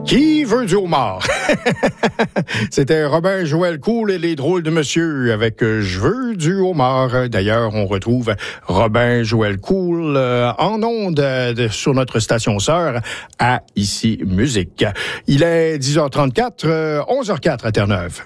Qui veut du homard? C'était Robin Joël Cool et les drôles de monsieur avec Je veux du homard. D'ailleurs, on retrouve Robin Joël Cool en ondes sur notre station sœur à Ici Musique. Il est 10h34, 11h04 à Terre-Neuve.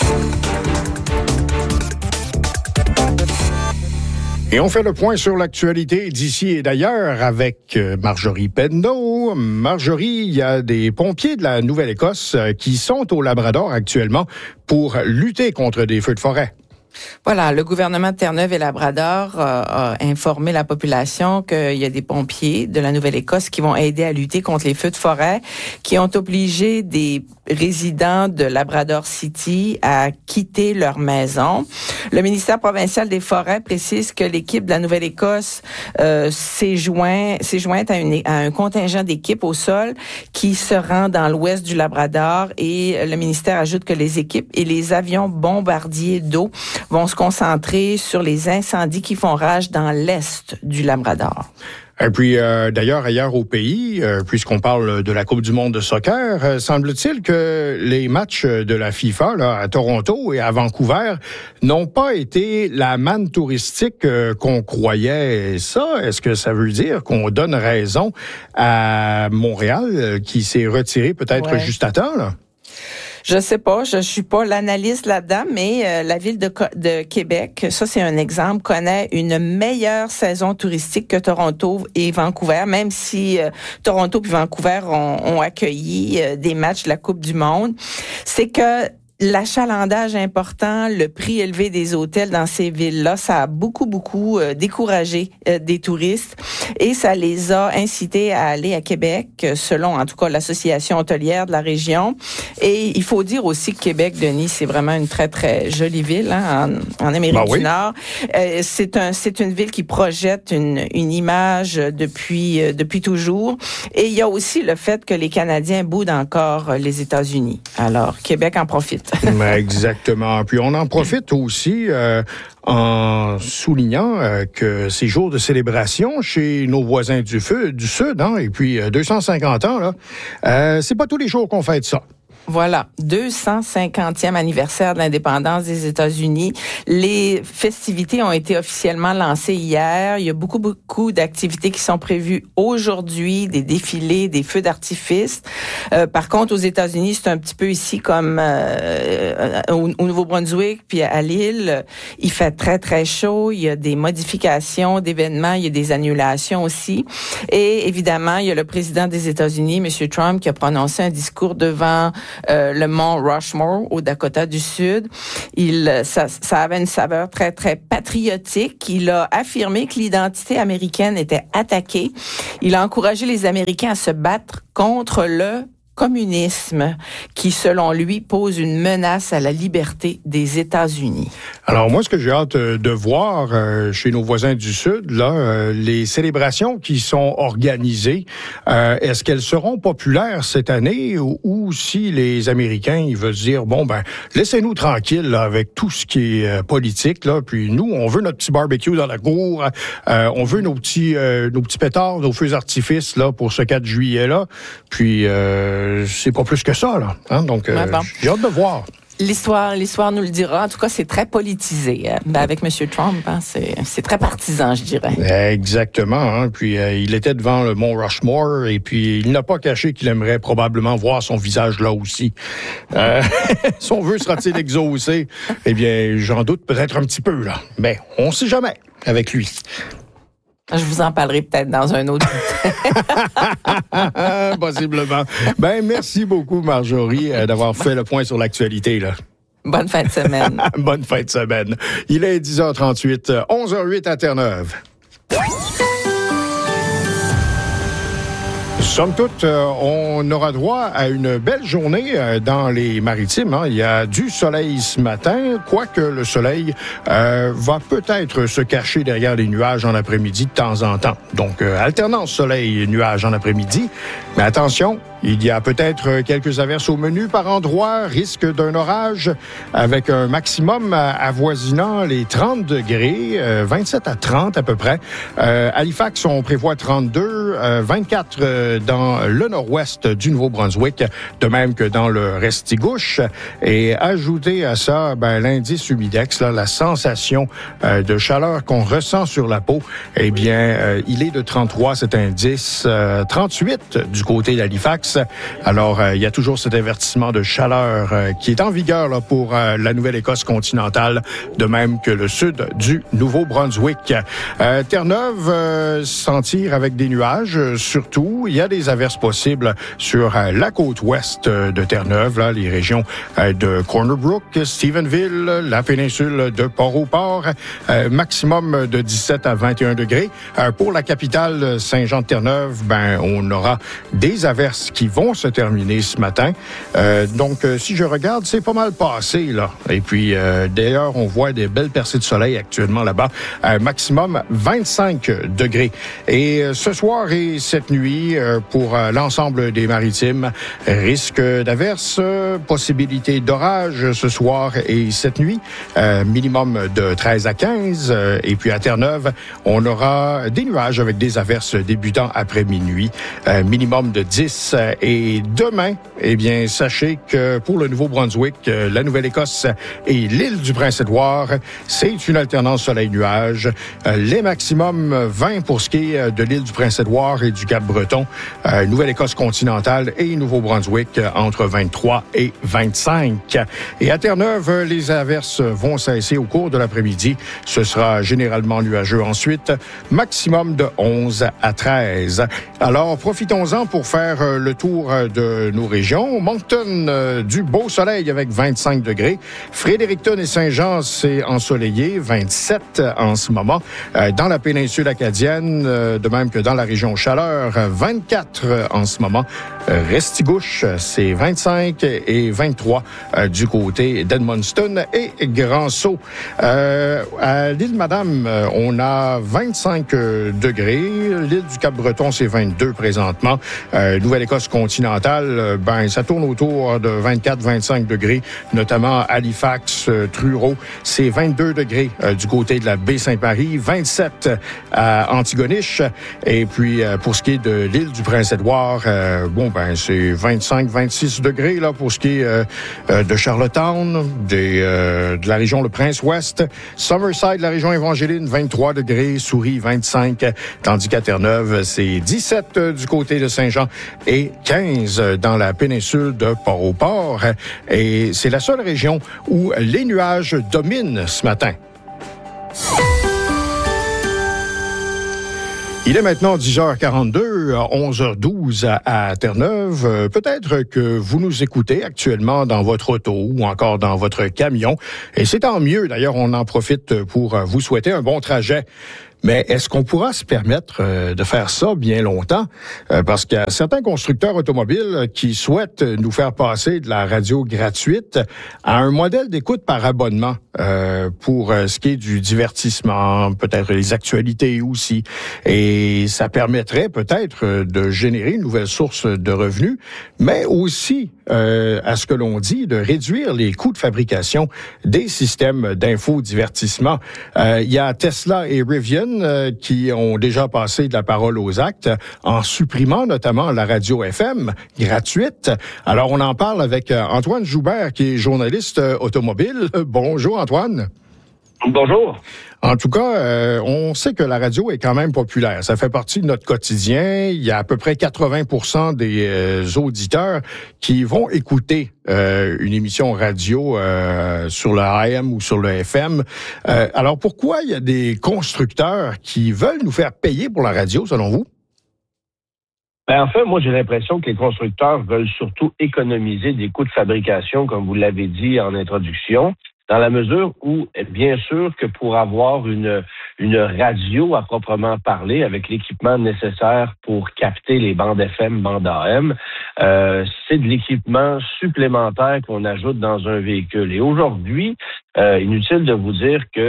Et on fait le point sur l'actualité d'ici et d'ailleurs avec Marjorie Penneau. Marjorie, il y a des pompiers de la Nouvelle-Écosse qui sont au Labrador actuellement pour lutter contre des feux de forêt. Voilà, le gouvernement de Terre-Neuve et Labrador a informé la population qu'il y a des pompiers de la Nouvelle-Écosse qui vont aider à lutter contre les feux de forêt, qui ont obligé des résidents de Labrador City à quitter leur maison. Le ministère provincial des Forêts précise que l'équipe de la Nouvelle-Écosse s'est jointe à un contingent d'équipes au sol qui se rend dans l'ouest du Labrador, et le ministère ajoute que les équipes et les avions bombardiers d'eau vont se concentrer sur les incendies qui font rage dans l'est du Labrador. Et puis, d'ailleurs, ailleurs au pays, puisqu'on parle de la Coupe du monde de soccer, semble-t-il que les matchs de la FIFA là, à Toronto et à Vancouver n'ont pas été la manne touristique qu'on croyait. Et ça, est-ce que ça veut dire qu'on donne raison à Montréal, qui s'est retiré peut-être juste à temps, là? Je sais pas, je suis pas l'analyste là-dedans, mais la ville de Québec, ça c'est un exemple, connaît une meilleure saison touristique que Toronto et Vancouver, même si Toronto et Vancouver ont accueilli des matchs de la Coupe du monde. C'est que l'achalandage important, le prix élevé des hôtels dans ces villes-là, ça a beaucoup découragé des touristes, et ça les a incités à aller à Québec, selon en tout cas l'association hôtelière de la région. Et il faut dire aussi que Québec, Denis, c'est vraiment une très très jolie ville en Amérique du Nord. C'est une ville qui projette une image depuis toujours. Et il y a aussi le fait que les Canadiens boudent encore les États-Unis. Alors Québec en profite. Exactement. Puis on en profite aussi en soulignant que ces jours de célébration chez nos voisins du Sud, et puis 250 ans, là, c'est pas tous les jours qu'on fête ça. Voilà, 250e anniversaire de l'indépendance des États-Unis. Les festivités ont été officiellement lancées hier. Il y a beaucoup d'activités qui sont prévues aujourd'hui, des défilés, des feux d'artifice. Par contre, aux États-Unis, c'est un petit peu ici comme au Nouveau-Brunswick, puis à Lille. Il fait très, très chaud. Il y a des modifications d'événements. Il y a des annulations aussi. Et évidemment, il y a le président des États-Unis, M. Trump, qui a prononcé un discours devant le mont Rushmore au Dakota du Sud. Ça avait une saveur très, très patriotique. Il a affirmé que l'identité américaine était attaquée. Il a encouragé les Américains à se battre contre le communisme qui, selon lui, pose une menace à la liberté des États-Unis. Alors moi, ce que j'ai hâte de voir chez nos voisins du Sud, là, les célébrations qui sont organisées, est-ce qu'elles seront populaires cette année, ou si les Américains ils veulent dire laissez-nous tranquilles là, avec tout ce qui est politique là, puis nous on veut notre petit barbecue dans la cour, on veut nos petits pétards, nos feux d'artifice là pour ce 4 juillet là, puis c'est pas plus que ça, là. Donc, j'ai hâte de voir. L'histoire nous le dira. En tout cas, c'est très politisé. Avec M. Trump, c'est très partisan, je dirais. Exactement. Puis, il était devant le mont Rushmore, et puis il n'a pas caché qu'il aimerait probablement voir son visage là aussi. Son vœu sera-t-il exaucé? Eh bien, j'en doute peut-être un petit peu, là. Mais on ne sait jamais avec lui. Je vous en parlerai peut-être dans un autre Possiblement. Merci beaucoup, Marjorie, d'avoir fait le point sur l'actualité, là. Bonne fin de semaine. Bonne fin de semaine. Il est 10h38, 11h08 à Terre-Neuve. Somme toute, on aura droit à une belle journée dans les maritimes. Il y a du soleil ce matin, quoique le soleil va peut-être se cacher derrière les nuages en après-midi de temps en temps. Donc, alternance soleil-nuages en après-midi. Mais attention, Il y a peut-être quelques averses au menu par endroit, risque d'un orage avec un maximum avoisinant les 30 degrés, 27 à 30 à peu près. Halifax, on prévoit 32, 24 dans le nord-ouest du Nouveau-Brunswick, de même que dans le Restigouche. Et ajouter à ça, l'indice humidex, là, la sensation de chaleur qu'on ressent sur la peau, eh bien, il est de 33, cet indice, 38 du côté d'Halifax. Alors, il y a toujours cet avertissement de chaleur qui est en vigueur là, pour la Nouvelle-Écosse continentale, de même que le sud du Nouveau-Brunswick. Terre-Neuve, sentir avec des nuages, surtout. Il y a des averses possibles sur la côte ouest de Terre-Neuve, là, les régions de Corner Brook, Stephenville, la péninsule de Port-au-Port, maximum de 17 à 21 degrés. Pour la capitale Saint-Jean-de-Terre-Neuve, on aura des averses qui vont se terminer ce matin. Donc, si je regarde, c'est pas mal passé, là. Et puis, d'ailleurs, on voit des belles percées de soleil actuellement là-bas. Maximum 25 degrés. Et ce soir et cette nuit, pour l'ensemble des maritimes, risque d'averses, possibilité d'orage ce soir et cette nuit, minimum de 13 à 15. Et puis, à Terre-Neuve, on aura des nuages avec des averses débutant après minuit, minimum de 10. Et demain, eh bien, sachez que pour le Nouveau-Brunswick, la Nouvelle-Écosse et l'île du Prince-Édouard, c'est une alternance soleil-nuage. Les maximums 20 pour ce qui est de l'île du Prince-Édouard et du Cap-Breton. Nouvelle-Écosse continentale et Nouveau-Brunswick entre 23 et 25. Et à Terre-Neuve, les averses vont cesser au cours de l'après-midi. Ce sera généralement nuageux ensuite. Maximum de 11 à 13. Alors, profitons-en pour faire le tour de nos régions. Moncton, du beau soleil avec 25 degrés. Fredericton et Saint-Jean, c'est ensoleillé, 27 en ce moment. Dans la péninsule acadienne, de même que dans la région Chaleur, 24 en ce moment. Restigouche, c'est 25 et 23 du côté d'Edmundston et Grand-Sault. À l'île Madame, on a 25 degrés. L'île du Cap-Breton, c'est 22 présentement. Nouvelle-Écosse continentale, ça tourne autour de 24-25 degrés, notamment Halifax, Truro, c'est 22 degrés du côté de la baie Saint-Marie, 27 à Antigonish. Et puis, pour ce qui est de l'île du Prince-Édouard, c'est 25-26 degrés là pour ce qui est de Charlottetown, de la région Le Prince-Ouest. Summerside, la région Évangéline, 23 degrés. Souris, 25. Tandis qu'à Terre-Neuve, c'est 17 du côté de Saint-Jean et 15 dans la péninsule de Port-au-Port. Et c'est la seule région où les nuages dominent ce matin. Il est maintenant 10h42, 11h12 à Terre-Neuve. Peut-être que vous nous écoutez actuellement dans votre auto ou encore dans votre camion. Et c'est tant mieux. D'ailleurs, on en profite pour vous souhaiter un bon trajet. Mais est-ce qu'on pourra se permettre de faire ça bien longtemps? Parce qu'il y a certains constructeurs automobiles qui souhaitent nous faire passer de la radio gratuite à un modèle d'écoute par abonnement pour ce qui est du divertissement, peut-être les actualités aussi. Et ça permettrait peut-être de générer une nouvelle source de revenus, mais aussi, à ce que l'on dit, de réduire les coûts de fabrication des systèmes d'infodivertissement. Il y a Tesla et Rivian qui ont déjà passé de la parole aux actes en supprimant notamment la radio FM gratuite. Alors, on en parle avec Antoine Joubert, qui est journaliste automobile. Bonjour, Antoine. Bonjour. En tout cas, on sait que la radio est quand même populaire. Ça fait partie de notre quotidien. Il y a à peu près 80% des auditeurs qui vont écouter une émission radio sur le AM ou sur le FM. Alors, pourquoi il y a des constructeurs qui veulent nous faire payer pour la radio, selon vous? En fait, moi, j'ai l'impression que les constructeurs veulent surtout économiser des coûts de fabrication, comme vous l'avez dit en introduction, dans la mesure où, bien sûr, que pour avoir une radio à proprement parler, avec l'équipement nécessaire pour capter les bandes FM, bandes AM, c'est de l'équipement supplémentaire qu'on ajoute dans un véhicule. Et aujourd'hui, inutile de vous dire que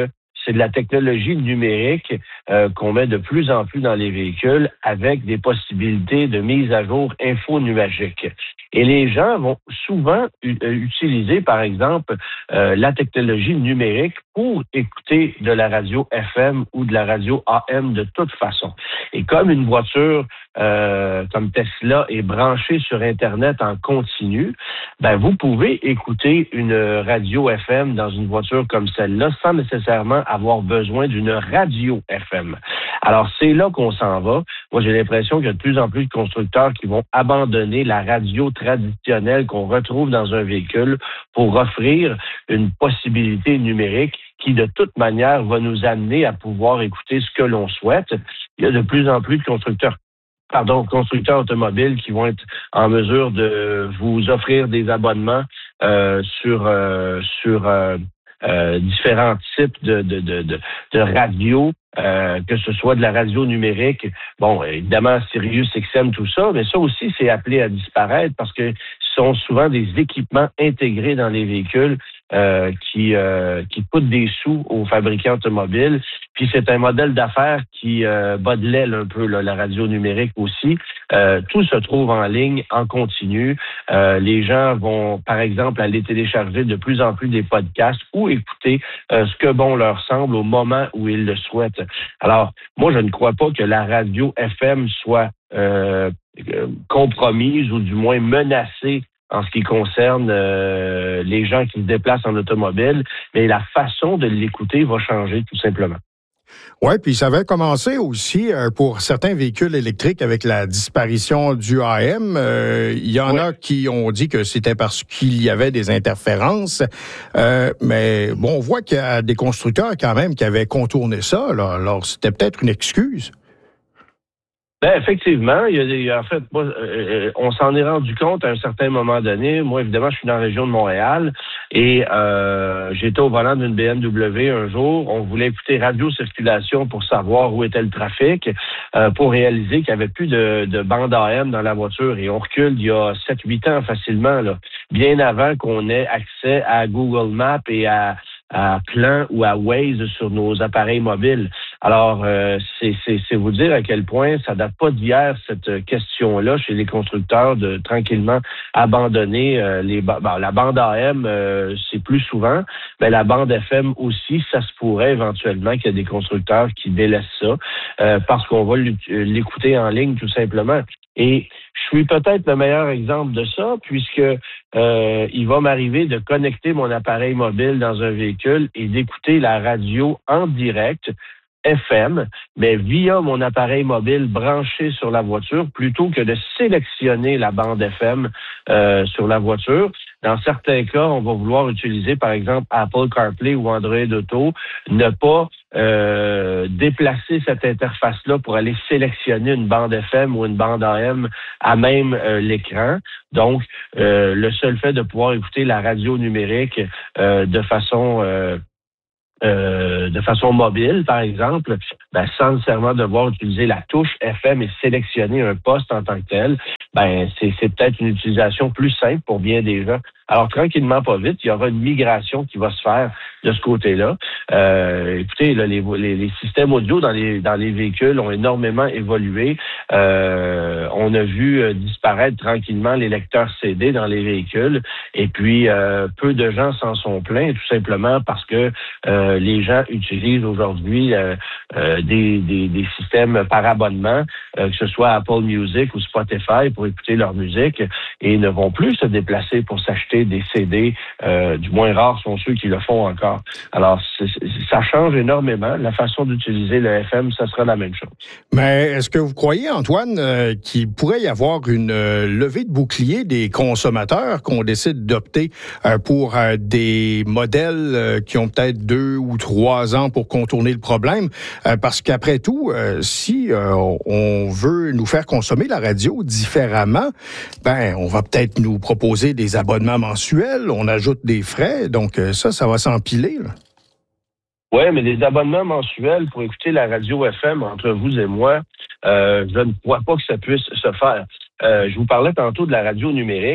c'est de la technologie numérique qu'on met de plus en plus dans les véhicules avec des possibilités de mise à jour infonuagique. Et les gens vont souvent utiliser, par exemple, la technologie numérique pour écouter de la radio FM ou de la radio AM de toute façon. Et comme une voiture comme Tesla est branchée sur Internet en continu, ben vous pouvez écouter une radio FM dans une voiture comme celle-là sans nécessairement avoir besoin d'une radio FM. Alors, c'est là qu'on s'en va. Moi, j'ai l'impression qu'il y a de plus en plus de constructeurs qui vont abandonner la radio traditionnelle qu'on retrouve dans un véhicule pour offrir une possibilité numérique qui, de toute manière, va nous amener à pouvoir écouter ce que l'on souhaite. Il y a de plus en plus de constructeurs automobiles qui vont être en mesure de vous offrir des abonnements sur différents types de radios, que ce soit de la radio numérique. Bon, évidemment, Sirius XM, tout ça, mais ça aussi, c'est appelé à disparaître parce que ce sont souvent des équipements intégrés dans les véhicules qui coûtent des sous aux fabricants automobiles. Puis c'est un modèle d'affaires qui bat de l'aile un peu, là, la radio numérique aussi. Tout se trouve en ligne, en continu. Les gens vont, par exemple, aller télécharger de plus en plus des podcasts ou écouter ce que bon leur semble au moment où ils le souhaitent. Alors, moi, je ne crois pas que la radio FM soit compromise ou du moins menacée en ce qui concerne les gens qui se déplacent en automobile, mais la façon de l'écouter va changer tout simplement. Oui, puis ça avait commencé aussi pour certains véhicules électriques avec la disparition du AM. Il y en a qui ont dit que c'était parce qu'il y avait des interférences. Mais bon, on voit qu'il y a des constructeurs quand même qui avaient contourné ça. Là. Alors, c'était peut-être une excuse. Ben effectivement, en fait, moi, on s'en est rendu compte à un certain moment donné. Moi, évidemment, je suis dans la région de Montréal et j'étais au volant d'une BMW un jour. On voulait écouter radio circulation pour savoir où était le trafic, pour réaliser qu'il n'y avait plus de bande AM dans la voiture. Et on recule il y a 7-8 ans facilement, là, bien avant qu'on ait accès à Google Maps et à Plan ou à Waze sur nos appareils mobiles. Alors, c'est vous dire à quel point ça date pas d'hier, cette question-là, chez les constructeurs, de tranquillement abandonner la bande AM, c'est plus souvent, mais la bande FM aussi, ça se pourrait éventuellement qu'il y ait des constructeurs qui délaissent ça, parce qu'on va l'écouter en ligne tout simplement. Et je suis peut-être le meilleur exemple de ça, puisque il va m'arriver de connecter mon appareil mobile dans un véhicule et d'écouter la radio en direct, FM, mais via mon appareil mobile branché sur la voiture, plutôt que de sélectionner la bande FM sur la voiture. Dans certains cas, on va vouloir utiliser, par exemple, Apple CarPlay ou Android Auto, ne pas déplacer cette interface-là pour aller sélectionner une bande FM ou une bande AM à même l'écran. Donc, le seul fait de pouvoir écouter la radio numérique de façon mobile, par exemple, sans nécessairement devoir utiliser la touche FM et sélectionner un poste en tant que tel, c'est peut-être une utilisation plus simple pour bien des gens. Alors, tranquillement, pas vite, il y aura une migration qui va se faire de ce côté-là. Écoutez, là, les systèmes audio dans les véhicules ont énormément évolué. On a vu disparaître tranquillement les lecteurs CD dans les véhicules. Et puis, peu de gens s'en sont plaints, tout simplement parce que les gens utilisent aujourd'hui des systèmes par abonnement, que ce soit Apple Music ou Spotify, pour écouter leur musique, et ne vont plus se déplacer pour s'acheter des CD, du moins rares sont ceux qui le font encore. Alors, ça change énormément. La façon d'utiliser le FM, ça sera la même chose. Mais est-ce que vous croyez, Antoine, qu'il pourrait y avoir une levée de bouclier des consommateurs qu'on décide d'opter pour des modèles qui ont peut-être 2 ou 3 ans pour contourner le problème? Parce qu'après tout, si on veut nous faire consommer la radio différemment, on va peut-être nous proposer des abonnements mensuels, on ajoute des frais, donc ça va s'empiler, là. Oui, mais des abonnements mensuels pour écouter la radio FM entre vous et moi, je ne crois pas que ça puisse se faire. Je vous parlais tantôt de la radio numérique.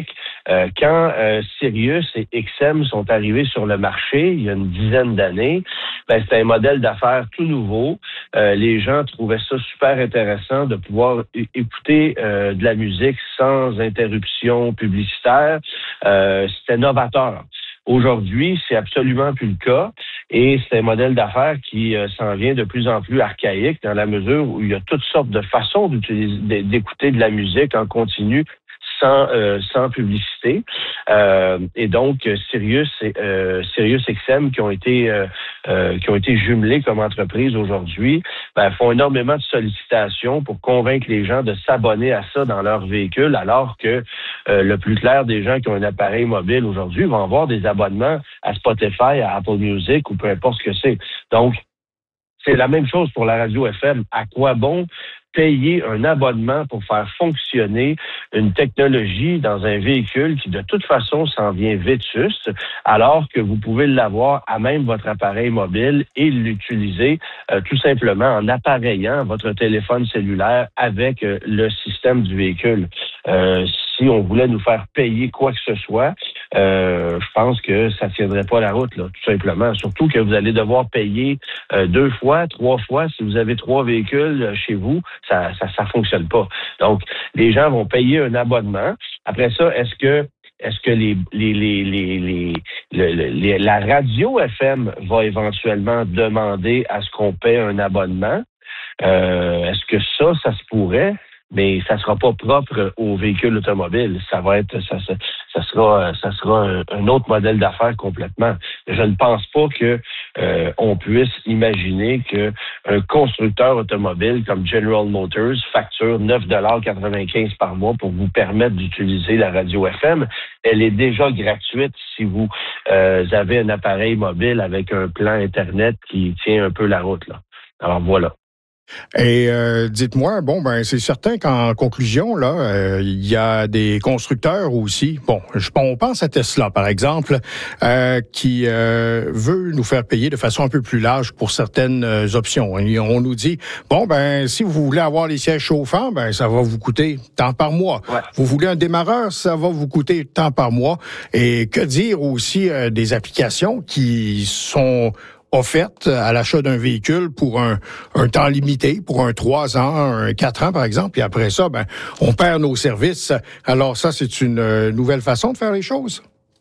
Quand Sirius et XM sont arrivés sur le marché il y a une dizaine d'années, c'était un modèle d'affaires tout nouveau. Les gens trouvaient ça super intéressant de pouvoir écouter de la musique sans interruption publicitaire. C'était novateur. Aujourd'hui, c'est absolument plus le cas et c'est un modèle d'affaires qui s'en vient de plus en plus archaïque dans la mesure où il y a toutes sortes de façons d'écouter de la musique en continu sans publicité. Et donc, Sirius XM qui ont été jumelés comme entreprise aujourd'hui, font énormément de sollicitations pour convaincre les gens de s'abonner à ça dans leur véhicule, alors que le plus clair des gens qui ont un appareil mobile aujourd'hui vont avoir des abonnements à Spotify, à Apple Music ou peu importe ce que c'est. Donc, c'est la même chose pour la radio FM. À quoi bon payer un abonnement pour faire fonctionner une technologie dans un véhicule qui, de toute façon, s'en vient vétuste, alors que vous pouvez l'avoir à même votre appareil mobile et l'utiliser tout simplement en appareillant votre téléphone cellulaire avec le système du véhicule. Si on voulait nous faire payer quoi que ce soit, je pense que ça tiendrait pas la route, là, tout simplement. Surtout que vous allez devoir payer 2 fois, 3 fois. Si vous avez 3 véhicules chez vous, ça fonctionne pas. Donc, les gens vont payer un abonnement. Après ça, est-ce que la radio FM va éventuellement demander à ce qu'on paie un abonnement? Est-ce que ça se pourrait? Mais ça sera pas propre aux véhicules automobiles. Ça sera un autre modèle d'affaires complètement. Je ne pense pas que on puisse imaginer que un constructeur automobile comme General Motors facture 9,95 $ par mois pour vous permettre d'utiliser la radio FM. Elle est déjà gratuite si vous avez un appareil mobile avec un plan Internet qui tient un peu la route, là. Alors voilà. Et dites-moi, c'est certain qu'en conclusion, là, il y a des constructeurs aussi. On pense à Tesla, par exemple, qui veut nous faire payer de façon un peu plus large pour certaines options. Et on nous dit, si vous voulez avoir les sièges chauffants, ça va vous coûter tant par mois. Ouais. Vous voulez un démarreur, ça va vous coûter tant par mois. Et que dire aussi des applications qui sont offerte à l'achat d'un véhicule pour un temps limité, pour un 3 ans, un 4 ans, par exemple, et après ça, on perd nos services. Alors ça, c'est une nouvelle façon de faire les choses?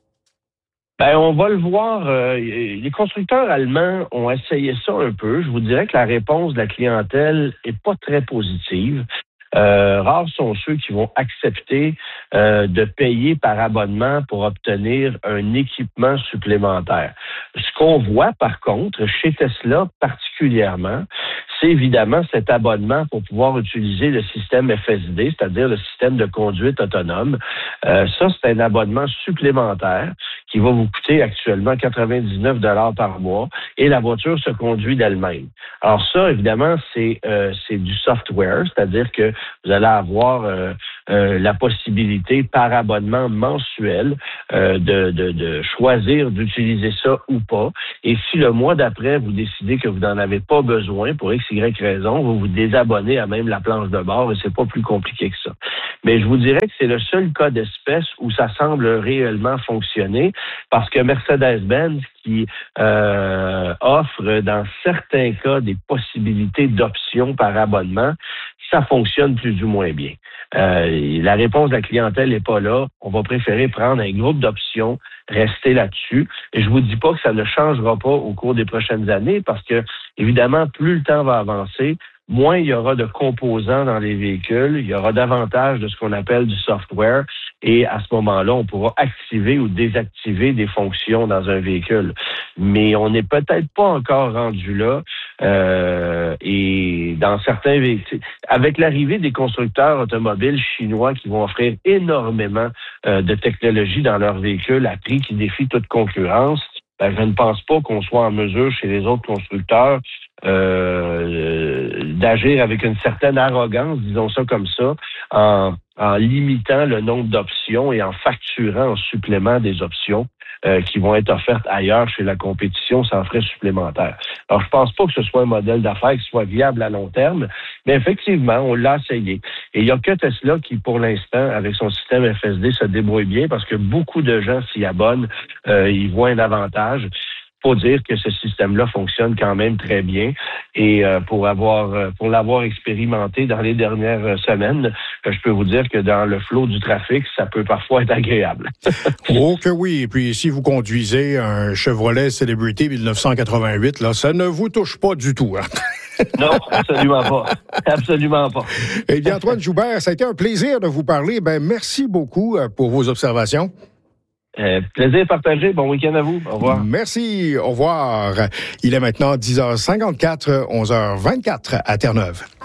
On va le voir. Les constructeurs allemands ont essayé ça un peu. Je vous dirais que la réponse de la clientèle est pas très positive. Rares sont ceux qui vont accepter de payer par abonnement pour obtenir un équipement supplémentaire. Ce qu'on voit, par contre, chez Tesla particulièrement, c'est évidemment cet abonnement pour pouvoir utiliser le système FSD, c'est-à-dire le système de conduite autonome. Ça, c'est un abonnement supplémentaire qui va vous coûter actuellement 99 $ par mois et la voiture se conduit d'elle-même. Alors ça, évidemment, c'est du software, c'est-à-dire que vous allez avoir la possibilité par abonnement mensuel de choisir d'utiliser ça ou pas. Et si le mois d'après, vous décidez que vous n'en avez pas besoin pour X, Y raison, vous vous désabonnez à même la planche de bord et c'est pas plus compliqué que ça. Mais je vous dirais que c'est le seul cas d'espèce où ça semble réellement fonctionner parce que Mercedes-Benz qui offre dans certains cas des possibilités d'options par abonnement, ça fonctionne plus ou moins bien. La réponse de la clientèle n'est pas là. On va préférer prendre un groupe d'options, rester là-dessus. Et je vous dis pas que ça ne changera pas au cours des prochaines années parce que, évidemment, plus le temps va avancer, moins il y aura de composants dans les véhicules, il y aura davantage de ce qu'on appelle du software et à ce moment-là, on pourra activer ou désactiver des fonctions dans un véhicule. Mais on n'est peut-être pas encore rendu là et dans certains véhicules, avec l'arrivée des constructeurs automobiles chinois qui vont offrir énormément de technologies dans leurs véhicules à prix qui défie toute concurrence, je ne pense pas qu'on soit en mesure chez les autres constructeurs d'agir avec une certaine arrogance, disons ça comme ça, en limitant le nombre d'options et en facturant en supplément des options. qui vont être offertes ailleurs chez la compétition sans frais supplémentaires. Alors, je pense pas que ce soit un modèle d'affaires qui soit viable à long terme, mais effectivement, on l'a essayé. Et il n'y a que Tesla qui, pour l'instant, avec son système FSD, se débrouille bien parce que beaucoup de gens s'y abonnent, ils voient un avantage. Faut dire que ce système-là fonctionne quand même très bien et pour l'avoir expérimenté dans les dernières semaines, je peux vous dire que dans le flot du trafic, ça peut parfois être agréable. Oh que oui, et puis si vous conduisez un Chevrolet Celebrity 1988, là, ça ne vous touche pas du tout, hein? Non, absolument pas. Absolument pas. Eh bien, Antoine Joubert, ça a été un plaisir de vous parler. merci beaucoup pour vos observations. Plaisir partagé. Bon week-end à vous. Au revoir. Merci. Au revoir. Il est maintenant 10h54, 11h24 à Terre-Neuve.